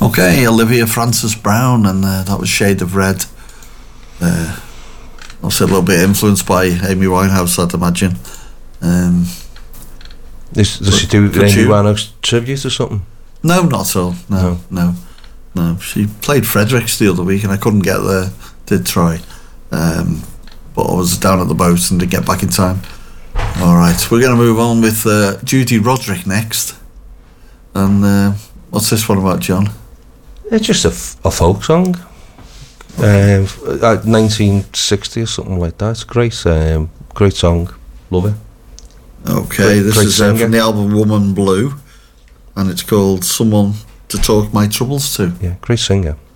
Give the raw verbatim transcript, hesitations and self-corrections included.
Okay, Olivia Francis-Brown, and uh, that was Shade of Red. Uh, also a little bit influenced by Amy Winehouse, I'd imagine. Um, Does, does she do Amy Winehouse tribute or something? No, not at all. No, no, no. no. She played Fredericks the other week, and I couldn't get there. Did try, um, but I was down at the boat and didn't get back in time. All right, we're going to move on with uh, Judy Roderick next. And uh, what's this one about, John? It's just a, f- a folk song. Um, uh, nineteen sixty or something like that. It's a great, um, great song. Love it. Okay, great, this great is uh, from the album Woman Blue, and it's called Someone to Talk My Troubles To. Yeah, great singer.